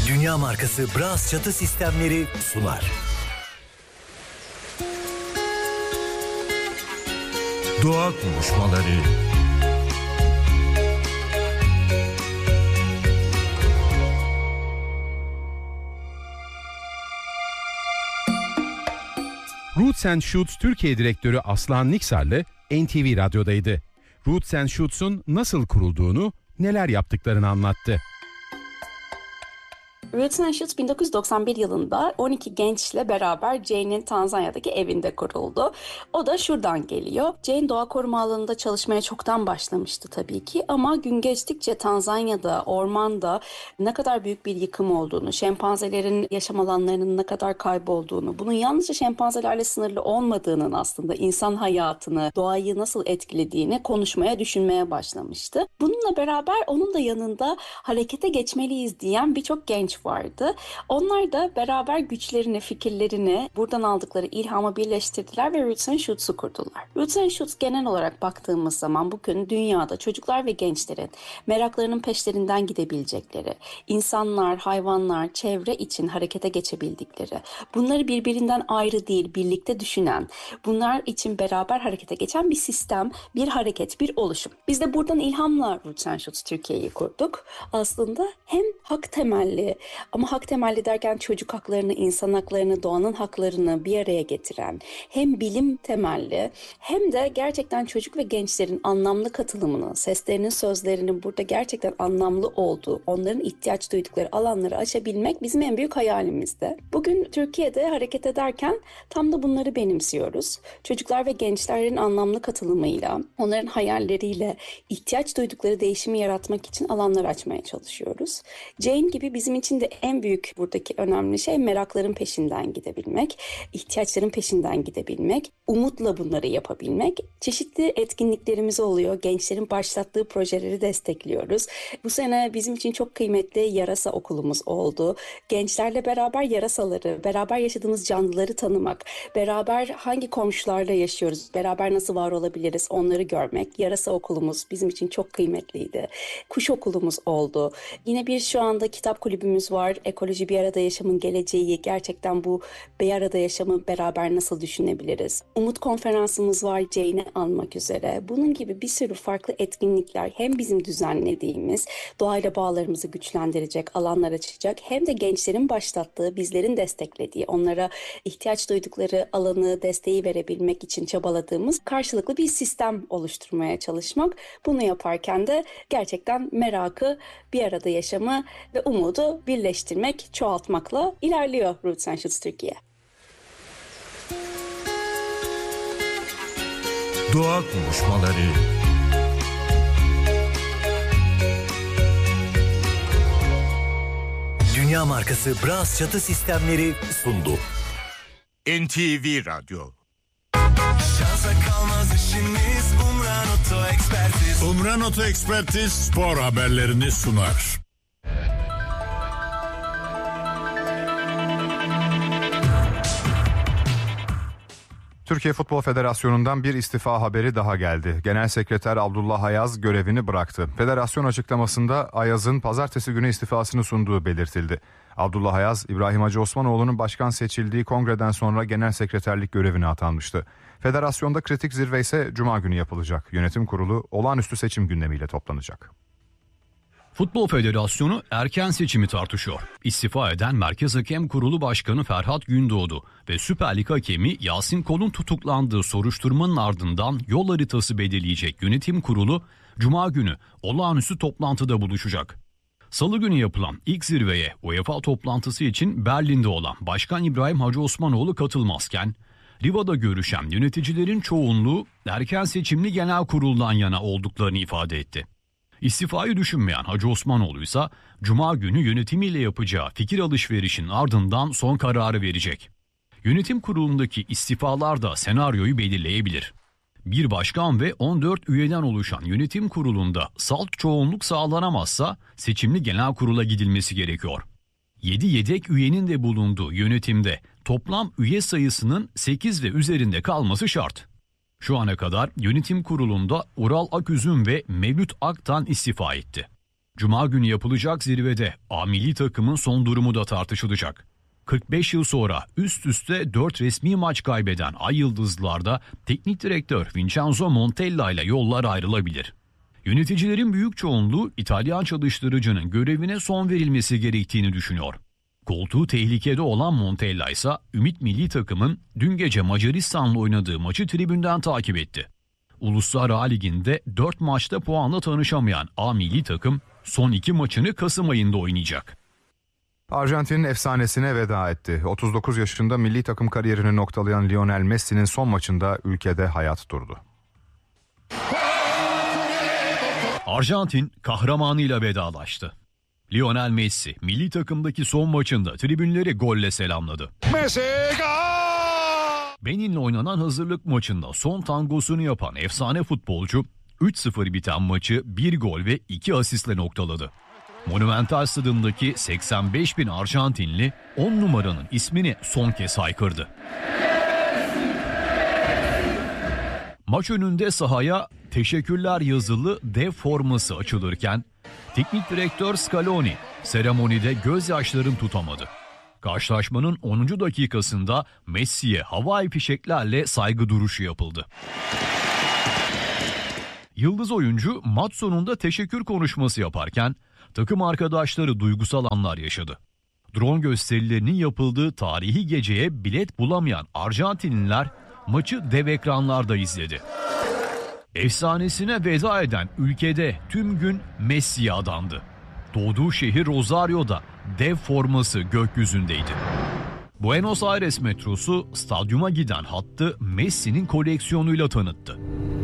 Dünya markası Bras çatı sistemleri sunar. Doğa konuşmaları. Roots and Shoots Türkiye Direktörü Aslan Niksarlı NTV Radyo'daydı. Roots and Shoots'un nasıl kurulduğunu, neler yaptıklarını anlattı. Roots and Shoots 1991 yılında 12 gençle beraber Jane'in Tanzanya'daki evinde kuruldu. O da şuradan geliyor. Jane doğa koruma alanında çalışmaya çoktan başlamıştı tabii ki ama gün geçtikçe Tanzanya'da, ormanda ne kadar büyük bir yıkım olduğunu, şempanzelerin yaşam alanlarının ne kadar kaybolduğunu, bunun yalnızca şempanzelerle sınırlı olmadığının aslında insan hayatını, doğayı nasıl etkilediğini konuşmaya, düşünmeye başlamıştı. Bununla beraber onun da yanında harekete geçmeliyiz diyen birçok genç vardı. Onlar da beraber güçlerini, fikirlerini buradan aldıkları ilhamı birleştirdiler ve Roots and Shoots'u kurdular. Roots and Shoots genel olarak baktığımız zaman bugün dünyada çocuklar ve gençlerin meraklarının peşlerinden gidebilecekleri, insanlar, hayvanlar, çevre için harekete geçebildikleri, bunları birbirinden ayrı değil, birlikte düşünen, bunlar için beraber harekete geçen bir sistem, bir hareket, bir oluşum. Biz de buradan ilhamla Roots and Shoots Türkiye'yi kurduk. Aslında hem hak temelli, ama hak temelli derken çocuk haklarını, insan haklarını, doğanın haklarını bir araya getiren, hem bilim temelli hem de gerçekten çocuk ve gençlerin anlamlı katılımını, seslerinin, sözlerinin burada gerçekten anlamlı olduğu, onların ihtiyaç duydukları alanları açabilmek bizim en büyük hayalimizdi. Bugün Türkiye'de hareket ederken tam da bunları benimsiyoruz. Çocuklar ve gençlerin anlamlı katılımıyla, onların hayalleriyle, ihtiyaç duydukları değişimi yaratmak için alanlar açmaya çalışıyoruz. Jane gibi bizim için de en büyük buradaki önemli şey merakların peşinden gidebilmek, ihtiyaçların peşinden gidebilmek, umutla bunları yapabilmek. Çeşitli etkinliklerimiz oluyor. Gençlerin başlattığı projeleri destekliyoruz. Bu sene bizim için çok kıymetli yarasa okulumuz oldu. Gençlerle beraber yarasaları, beraber yaşadığımız canlıları tanımak, beraber hangi komşularla yaşıyoruz, beraber nasıl var olabiliriz onları görmek. Yarasa okulumuz bizim için çok kıymetliydi. Kuş okulumuz oldu. Yine bir şu anda kitap kulübümüz var. Ekoloji bir arada yaşamın geleceği, gerçekten bu bir arada yaşamı beraber nasıl düşünebiliriz? Umut konferansımız var Jane'i almak üzere. Bunun gibi bir sürü farklı etkinlikler hem bizim düzenlediğimiz, doğayla bağlarımızı güçlendirecek, alanlar açacak, hem de gençlerin başlattığı, bizlerin desteklediği, onlara ihtiyaç duydukları alanı, desteği verebilmek için çabaladığımız karşılıklı bir sistem oluşturmaya çalışmak. Bunu yaparken de gerçekten merakı, bir arada yaşamı ve umudu birleştirmek, çoğaltmakla ilerliyor Roots and Shoots Türkiye. Doğa konuşmaları. Dünya markası Bras çatı sistemleri sundu. NTV Radyo. Şansa kalmaz işiniz, Umran Oto Ekspertiz. Umran Oto Ekspertiz spor haberlerini sunar. Türkiye Futbol Federasyonu'ndan bir istifa haberi daha geldi. Genel Sekreter Abdullah Ayaz görevini bıraktı. Federasyon açıklamasında Ayaz'ın pazartesi günü istifasını sunduğu belirtildi. Abdullah Ayaz, İbrahim Hacı Osmanoğlu'nun başkan seçildiği kongreden sonra genel sekreterlik görevine atanmıştı. Federasyonda kritik zirve ise Cuma günü yapılacak. Yönetim kurulu olağanüstü seçim gündemiyle toplanacak. Futbol Federasyonu erken seçimi tartışıyor. İstifa eden Merkez Hakem Kurulu Başkanı Ferhat Gündoğdu ve Süper Lig hakemi Yasin Kol'un tutuklandığı soruşturmanın ardından yol haritası belirleyecek yönetim kurulu Cuma günü olağanüstü toplantıda buluşacak. Salı günü yapılan ilk zirveye UEFA toplantısı için Berlin'de olan Başkan İbrahim Hacı Osmanoğlu katılmazken Riva'da görüşen yöneticilerin çoğunluğu erken seçimli genel kuruldan yana olduklarını ifade etti. İstifayı düşünmeyen Hacı Osmanoğlu ise Cuma günü yönetimiyle yapacağı fikir alışverişinin ardından son kararı verecek. Yönetim kurulundaki istifalar da senaryoyu belirleyebilir. Bir başkan ve 14 üyeden oluşan yönetim kurulunda salt çoğunluk sağlanamazsa seçimli genel kurula gidilmesi gerekiyor. 7 yedek üyenin de bulunduğu yönetimde toplam üye sayısının 8 ve üzerinde kalması şart. Şu ana kadar yönetim kurulunda Ural Aküzüm ve Mevlüt Aktan istifa etti. Cuma günü yapılacak zirvede A milli takımın son durumu da tartışılacak. 45 yıl sonra üst üste 4 resmi maç kaybeden Ay Yıldızlılar'da teknik direktör Vincenzo Montella ile yollar ayrılabilir. Yöneticilerin büyük çoğunluğu İtalyan çalıştırıcının görevine son verilmesi gerektiğini düşünüyor. Koltuğu tehlikede olan Montella ise Ümit milli takımın dün gece Macaristan'la oynadığı maçı tribünden takip etti. Uluslar A Ligi'nde 4 maçta puanla tanışamayan A milli takım son 2 maçını Kasım ayında oynayacak. Arjantin'in efsanesine veda etti. 39 yaşında milli takım kariyerini noktalayan Lionel Messi'nin son maçında ülkede hayat durdu. Arjantin kahramanıyla vedalaştı. Lionel Messi milli takımdaki son maçında tribünleri golle selamladı. Benin'le oynanan hazırlık maçında son tangosunu yapan efsane futbolcu 3-0 biten maçı 1 gol ve 2 asistle noktaladı. Monumental Stadyum'daki 85 bin Arjantinli 10 numaranın ismini son kez haykırdı. Maç önünde sahaya teşekkürler yazılı dev forması açılırken teknik direktör Scaloni seremonide gözyaşlarını tutamadı. Karşılaşmanın 10. dakikasında Messi'ye havai fişeklerle saygı duruşu yapıldı. Yıldız oyuncu maç sonunda teşekkür konuşması yaparken takım arkadaşları duygusal anlar yaşadı. Drone gösterilerinin yapıldığı tarihi geceye bilet bulamayan Arjantinliler maçı dev ekranlarda izledi. Efsanesine veda eden ülkede tüm gün Messi'ye adandı. Doğduğu şehir Rosario'da dev forması gökyüzündeydi. Buenos Aires metrosu stadyuma giden hattı Messi'nin koleksiyonuyla tanıttı.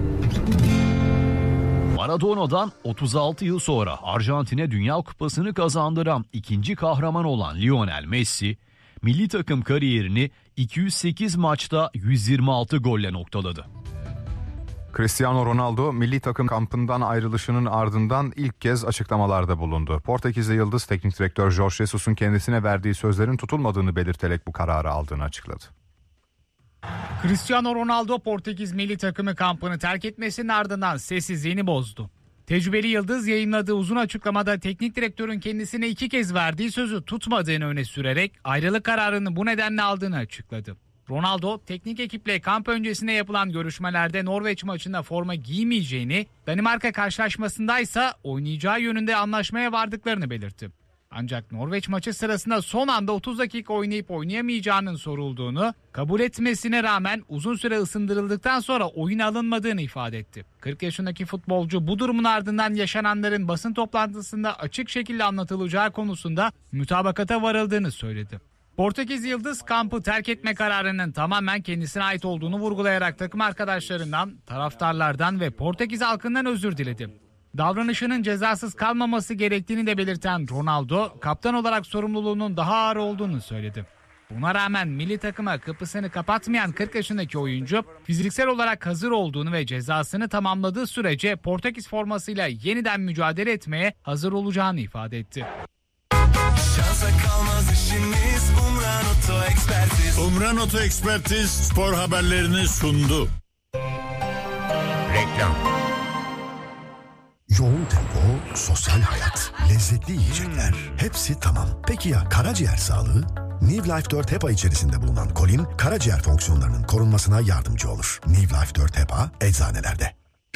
Maradona'dan 36 yıl sonra Arjantin'e Dünya Kupası'nı kazandıran ikinci kahraman olan Lionel Messi, milli takım kariyerini 208 maçta 126 golle noktaladı. Cristiano Ronaldo milli takım kampından ayrılışının ardından ilk kez açıklamalarda bulundu. Portekizli Yıldız teknik direktör Jorge Jesus'un kendisine verdiği sözlerin tutulmadığını belirterek bu kararı aldığını açıkladı. Cristiano Ronaldo Portekiz milli takımı kampını terk etmesinin ardından sessizliğini bozdu. Tecrübeli Yıldız yayınladığı uzun açıklamada teknik direktörün kendisine 2 kez verdiği sözü tutmadığını öne sürerek ayrılık kararını bu nedenle aldığını açıkladı. Ronaldo, teknik ekiple kamp öncesinde yapılan görüşmelerde Norveç maçında forma giymeyeceğini, Danimarka karşılaşmasındaysa oynayacağı yönünde anlaşmaya vardıklarını belirtti. Ancak Norveç maçı sırasında son anda 30 dakika oynayıp oynayamayacağının sorulduğunu, kabul etmesine rağmen uzun süre ısındırıldıktan sonra oyun alınmadığını ifade etti. 40 yaşındaki futbolcu bu durumun ardından yaşananların basın toplantısında açık şekilde anlatılacağı konusunda mütabakata varıldığını söyledi. Portekiz Yıldız kampı terk etme kararının tamamen kendisine ait olduğunu vurgulayarak takım arkadaşlarından, taraftarlardan ve Portekiz halkından özür diledi. Davranışının cezasız kalmaması gerektiğini de belirten Ronaldo, kaptan olarak sorumluluğunun daha ağır olduğunu söyledi. Buna rağmen milli takıma kapısını kapatmayan 40 yaşındaki oyuncu, fiziksel olarak hazır olduğunu ve cezasını tamamladığı sürece Portekiz formasıyla yeniden mücadele etmeye hazır olacağını ifade etti. Şansa kalmaz işimiz, Umran Oto Ekspertiz. Umran Oto Ekspertiz spor haberlerini sundu. Reklam. Yoğun tempo, sosyal hayat, lezzetli yiyecekler. Hepsi tamam. Peki ya karaciğer sağlığı? New Life 4 HEPA içerisinde bulunan kolin, karaciğer fonksiyonlarının korunmasına yardımcı olur. New Life 4 HEPA eczanelerde.